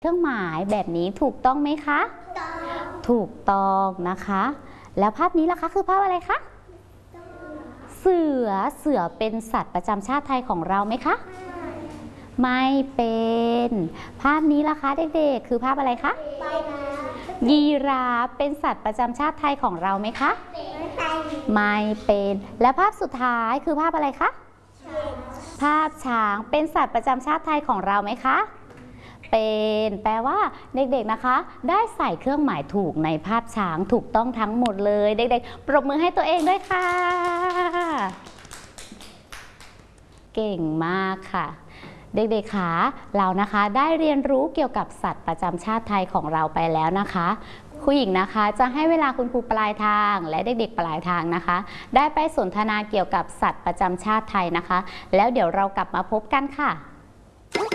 เครื่องหมายแบบนี้ถูกต้องไหมคะถูกต้องนะคะแล้วภาพนี้ล่ะคะคือภาพอะไรคะเสือเป็นสัตว์ประจำชาติไทยของเราไหมคะไม่เป็นภาพนี้ล่ะคะเด็กๆคือภาพอะไรคะยีราฟเป็นสัตว์ประจำชาติไทยของเราไหมคะไม่เป็นและภาพสุดท้ายคือภาพอะไรคะภาพช้างเป็นสัตว์ประจำชาติไทยของเราไหมคะเป็นแปลว่าเด็กๆนะคะได้ใส่เครื่องหมายถูกในภาพช้างถูกต้องทั้งหมดเลยเด็กๆปรบมือให้ตัวเองด้วยค่ะเก่งมากค่ะเด็กๆคะเรานะคะได้เรียนรู้เกี่ยวกับสัตว์ประจำชาติไทยของเราไปแล้วนะคะครูหญิงนะคะจะให้เวลาคุณครูปลายทางและเด็กๆปลายทางนะคะได้ไปสนทนาเกี่ยวกับสัตว์ประจำชาติไทยนะคะแล้วเดี๋ยวเรากลับมาพบกันค่ะ